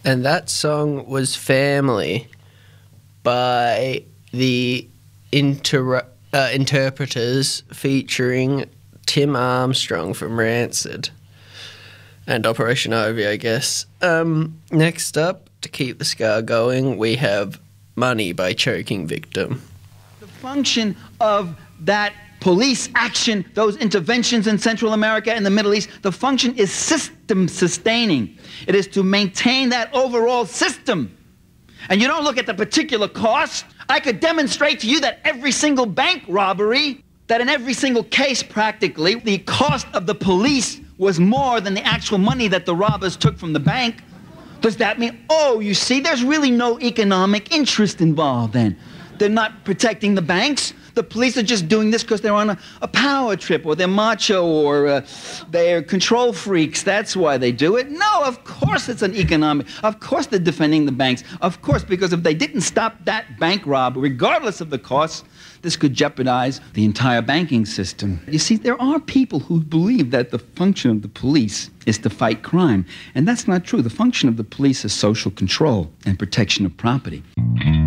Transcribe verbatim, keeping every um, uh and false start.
And that song was Family by the inter- uh, Interpreters featuring Tim Armstrong from Rancid and Operation Ivy, I guess. Um, next up, to keep the scar going, we have Money by Choking Victim. The function of that police action, those interventions in Central America and the Middle East, the function is system sustaining. It is to maintain that overall system. And you don't look at the particular cost. I could demonstrate to you that every single bank robbery, that in every single case practically, the cost of the police was more than the actual money that the robbers took from the bank. Does that mean, oh, you see, there's really no economic interest involved then? They're not protecting the banks. The police are just doing this because they're on a, a power trip, or they're macho, or uh, they're control freaks. That's why they do it. No, of course it's an economic. Of course they're defending the banks. Of course, because if they didn't stop that bank robbery, regardless of the cost, this could jeopardize the entire banking system. You see, there are people who believe that the function of the police is to fight crime. And that's not true. The function of the police is social control and protection of property.